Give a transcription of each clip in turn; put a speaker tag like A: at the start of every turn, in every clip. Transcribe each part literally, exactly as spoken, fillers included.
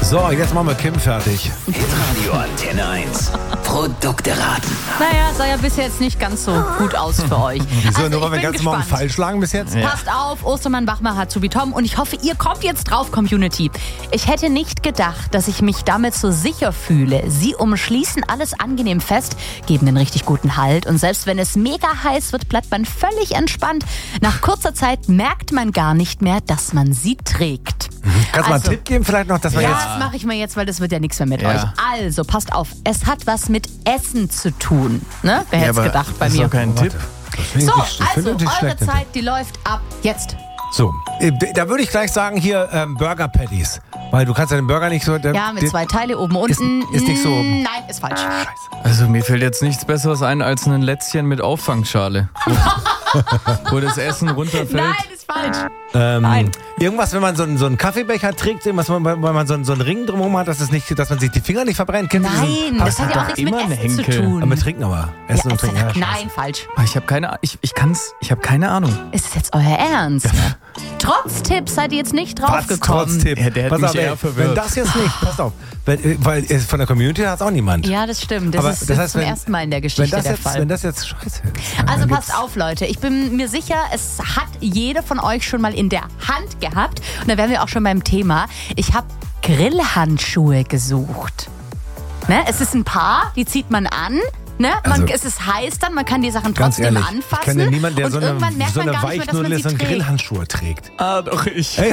A: So, jetzt machen wir Kim fertig.
B: Hitradio Antenne eins. Produkte raten.
C: Naja, sah ja bis jetzt nicht ganz so gut aus für euch.
A: Wieso,
C: Also,
A: nur weil
C: ich
A: wir
C: bin
A: ganz Morgen
C: gespannt.
A: falsch lagen bis jetzt?
C: Passt auf, Ostermann Wachmacher zu Tom und ich hoffe, ihr kommt jetzt drauf, Community. Ich hätte nicht gedacht, dass ich mich damit so sicher fühle. Sie umschließen alles angenehm fest, geben einen richtig guten Halt und selbst wenn es mega heiß wird, bleibt man völlig entspannt. Nach kurzer Zeit merkt man gar nicht mehr, dass man sie trägt.
A: Kannst du mal
C: Also-
A: einen Tipp geben vielleicht noch, dass wir
C: Ja,
A: jetzt...
C: das mache ich mal jetzt, weil das wird ja nichts mehr mit
D: Ja.
C: euch. Also, passt auf, es hat was mit Essen zu tun. Ne? Wer hätte es
D: aber
C: gedacht bei
D: ist
C: mir?
D: doch kein Tipp.
A: Deswegen
C: So,
A: ich finde
C: also
A: das
C: eure
A: schlecht.
C: Zeit, die läuft ab jetzt.
A: So, äh, da würde ich gleich sagen, hier ähm, Burger Patties. Weil du kannst ja den Burger nicht so... Der,
C: Ja, mit
A: der-
C: zwei Teile oben, unten.
A: ist nicht so-
C: Mm, Nein, ist falsch.
D: Also mir fällt jetzt nichts Besseres ein als ein Lätzchen mit Auffangschale. Wo, wo das Essen runterfällt.
C: Nein, ist falsch.
A: Ähm,
C: Nein.
A: Irgendwas, wenn man so einen, so einen Kaffeebecher trägt, irgendwas, wenn man, wenn man so einen, so einen Ring drumherum hat, dass, es nicht, dass man sich die Finger nicht verbrennt. Kennt ihr diesen
C: Nein, das
A: Pass-
C: hat ja auch
D: doch
C: nichts mit
D: immer einen
C: Essen zu
D: Henkel.
C: tun.
A: Aber wir trinken aber. Essen
C: Ja,
A: und trinken. Ja,
C: es-
A: Scheiße.
C: nein, falsch.
D: Ah, Ich habe keine ich, ich kann's, ich habe keine Ahnung.
C: Ist es jetzt euer Ernst? Trotz Tipps seid ihr jetzt nicht
A: Was?
C: draufgekommen.
A: Trotz Tipp.
D: Ja, der hat
A: Pass
D: mich
A: auf,
D: eher
A: ey,
D: verwirrt.
A: wenn das jetzt nicht, pass auf, weil, äh, weil äh, von der Community hat es auch niemand.
C: Ja, das stimmt. Das
A: Aber
C: ist
A: das
C: jetzt
A: heißt,
C: zum
A: wenn-
C: ersten Mal in der
A: wenn,
C: Geschichte
A: das
C: der
A: jetzt,
C: Fall.
A: wenn das jetzt scheiße ist.
C: Also
A: dann
C: passt
A: gibt's-
C: auf, Leute. Ich bin mir sicher, es hat jede von euch schon mal in der Hand gehabt. Und da wären wir auch schon beim Thema. Ich habe Grillhandschuhe gesucht. Ne? Es ist ein Paar, die zieht man an. Ne? Man,
A: Also-
C: es ist heiß dann, man kann die Sachen
A: Ganz
C: trotzdem
A: ehrlich,
C: anfassen.
A: ich kenne niemanden, der
C: und
A: so eine,
C: irgendwann merkt
A: so
C: man
A: eine
C: gar nicht mehr, dass man
A: Weichnuddel
C: sie
A: ist und
C: trägt.
A: Grillhandschuhe trägt.
D: Ah, doch ich.
A: Hey.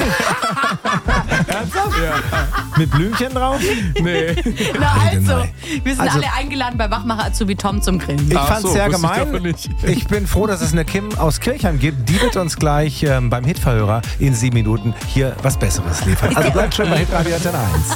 A: Mit Blümchen drauf?
D: Nee.
C: Na also,
A: Nein.
C: wir sind
A: Also-
C: alle eingeladen bei Wachmacher Azubi Tom zum Grillen.
A: Ich
D: Ach
A: fand's
D: so,
A: sehr
D: wusste ich
A: gemein.
D: doch nicht.
A: Ich bin froh, dass es eine Kim aus Kirchheim gibt. Die wird uns gleich ähm, beim Hitverhörer in sieben Minuten hier was Besseres liefern. Also bleibt schön bei Hitradio Antenne eins.